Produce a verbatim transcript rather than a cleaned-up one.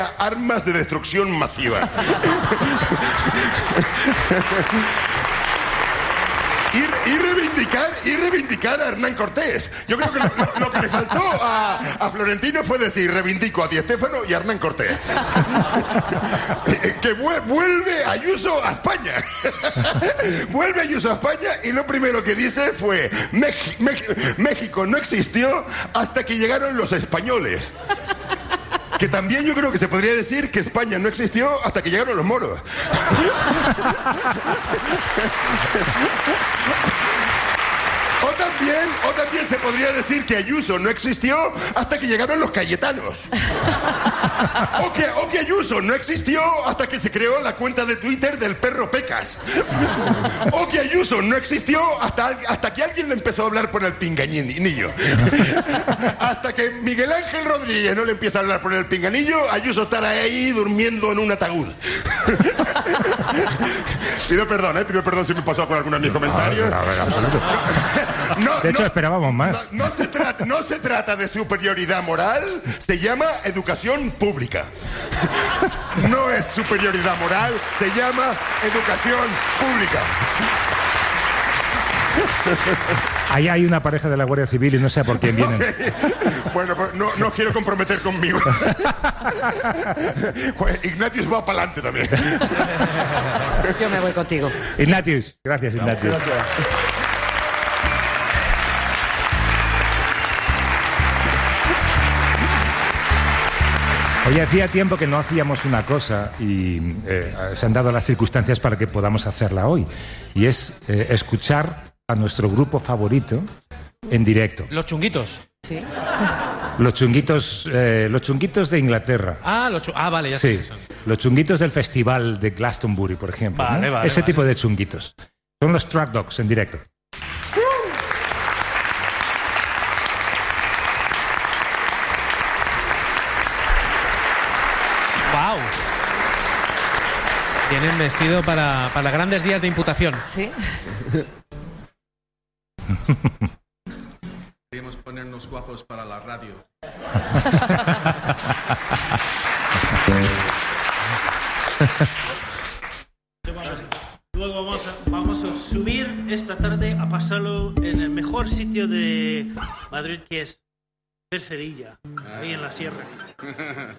armas de destrucción masiva. Y, y reivindicar y reivindicar a Hernán Cortés. Yo creo que lo, lo, lo que le faltó a, a Florentino fue decir: reivindico a Di Stéfano y a Hernán Cortés. Que vuelve Ayuso a España. Vuelve Ayuso a España y lo primero que dice fue: México no existió hasta que llegaron los españoles. Que también yo creo que se podría decir que España no existió hasta que llegaron los moros. O también, o también se podría decir que Ayuso no existió hasta que llegaron los cayetanos. O que, o que Ayuso no existió hasta que se creó la cuenta de Twitter del perro Pecas. O que Ayuso no existió hasta, hasta que alguien le empezó a hablar por el pinganillo. Hasta que Miguel Ángel Rodríguez no le empieza a hablar por el pinganillo, Ayuso estará ahí durmiendo en un ataúd. Pido perdón, ¿eh? Pido perdón si me pasó con alguno de mis comentarios. No, no, no, absoluto. No, de hecho, no, esperábamos más. No, no, se trata, no se trata de superioridad moral, se llama educación pública. No es superioridad moral, se llama educación pública. Ahí hay una pareja de la Guardia Civil y no sé por quién vienen. Okay. Bueno, pues no, no os quiero comprometer conmigo. Ignatius va para adelante también. Yo me voy contigo. Ignatius, gracias, Ignatius. Gracias. Oye, hacía tiempo que no hacíamos una cosa y eh, se han dado las circunstancias para que podamos hacerla hoy. Y es eh, escuchar a nuestro grupo favorito en directo. Los Chunguitos. Sí. Los chunguitos, eh, los chunguitos de Inglaterra. Ah, los chu- ah vale, ya sí, sé. Son. Los chunguitos del festival de Glastonbury, por ejemplo. Vale, ¿no? vale, Ese vale. tipo de chunguitos. Son los Track Dogs en directo. Wow. Tienen vestido para, para grandes días de imputación. Sí. Queríamos ponernos guapos para la radio. Luego vamos a, vamos a subir esta tarde a pasarlo en el mejor sitio de Madrid, que es Cercedilla, ahí en la sierra.